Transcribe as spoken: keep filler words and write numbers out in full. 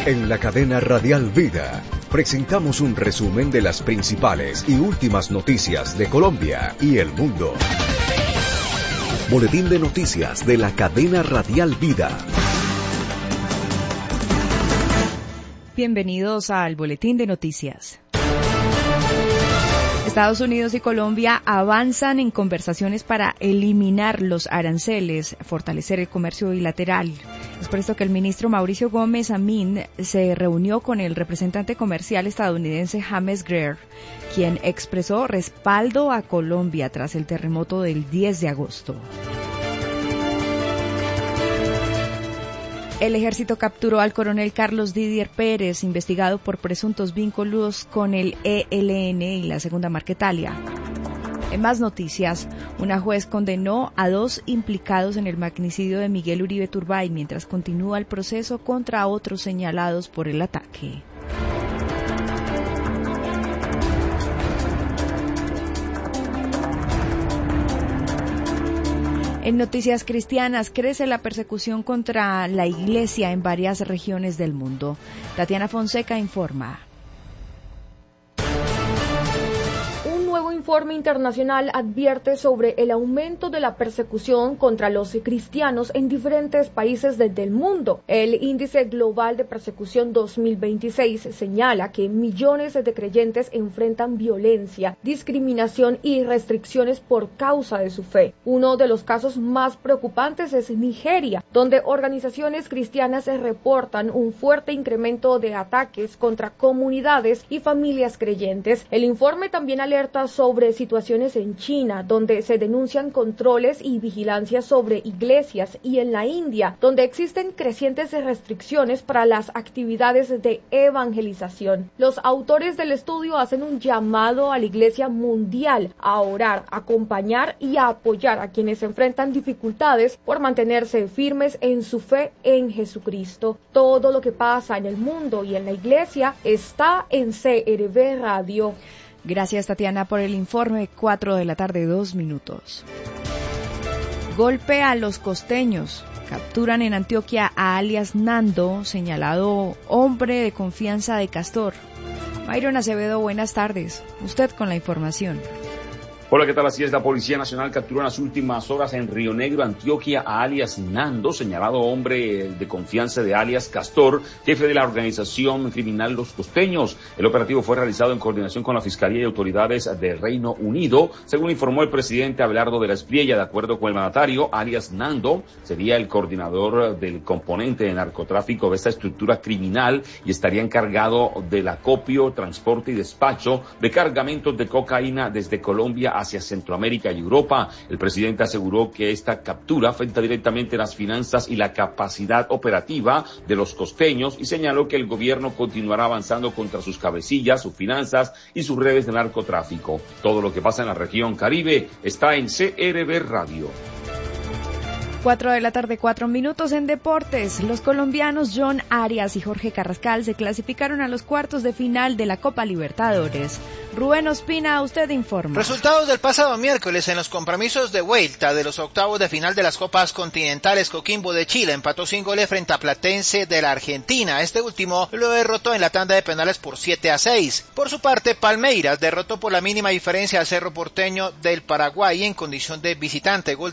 En la cadena Radial Vida presentamos un resumen de las principales y últimas noticias de Colombia y el mundo. Boletín de noticias de la cadena Radial Vida. Bienvenidos al Boletín de Noticias. Estados Unidos y Colombia avanzan en conversaciones para eliminar los aranceles, fortalecer el comercio bilateral. Es por esto que el ministro Mauricio Gómez Amín se reunió con el representante comercial estadounidense James Greer, quien expresó respaldo a Colombia tras el terremoto del diez de agosto. El ejército capturó al coronel Carlos Didier Pérez, investigado por presuntos vínculos con el E L N y la Segunda Marquetalia. En más noticias, una juez condenó a dos implicados en el magnicidio de Miguel Uribe Turbay, mientras continúa el proceso contra otros señalados por el ataque. En noticias cristianas, crece la persecución contra la Iglesia en varias regiones del mundo. Tatiana Fonseca informa. Un nuevo informe internacional advierte sobre el aumento de la persecución contra los cristianos en diferentes países del mundo. El Índice Global de Persecución dos mil veintiséis señala que millones de creyentes enfrentan violencia, discriminación y restricciones por causa de su fe. Uno de los casos más preocupantes es Nigeria, donde organizaciones cristianas reportan un fuerte incremento de ataques contra comunidades y familias creyentes. El informe también alerta sobre situaciones en China, donde se denuncian controles y vigilancia sobre iglesias, y en la India, donde existen crecientes restricciones para las actividades de evangelización. Los autores del estudio hacen un llamado a la Iglesia mundial a orar, acompañar y a apoyar a quienes enfrentan dificultades por mantenerse firmes en su fe en Jesucristo. Todo lo que pasa en el mundo y en la Iglesia está en C R V Radio. Gracias, Tatiana, por el informe. Cuatro de la tarde, dos minutos. Golpe a los costeños. Capturan en Antioquia a alias Nando, señalado hombre de confianza de Castor. Myron Acevedo, buenas tardes. Usted con la información. Hola, ¿qué tal? Así es, la Policía Nacional capturó en las últimas horas en Río Negro, Antioquia, a alias Nando, señalado hombre de confianza de alias Castor, jefe de la organización criminal Los Costeños. El operativo fue realizado en coordinación con la Fiscalía y autoridades del Reino Unido. Según informó el presidente Abelardo de la Espriella, de acuerdo con el mandatario, alias Nando sería el coordinador del componente de narcotráfico de esta estructura criminal y estaría encargado del acopio, transporte y despacho de cargamentos de cocaína desde Colombia hacia Centroamérica y Europa. El presidente aseguró que esta captura afecta directamente las finanzas y la capacidad operativa de los costeños y señaló que el gobierno continuará avanzando contra sus cabecillas, sus finanzas y sus redes de narcotráfico. Todo lo que pasa en la región Caribe está en C R V Radio. Cuatro de la tarde, cuatro minutos en deportes. Los colombianos John Arias y Jorge Carrascal se clasificaron a los cuartos de final de la Copa Libertadores. Rubén Ospina, usted informa. Resultados del pasado miércoles en los compromisos de vuelta de los octavos de final de las Copas Continentales. Coquimbo de Chile empató sin goles frente a Platense de la Argentina. Este último lo derrotó en la tanda de penales por siete a seis. Por su parte, Palmeiras derrotó por la mínima diferencia al Cerro Porteño del Paraguay en condición de visitante. Gol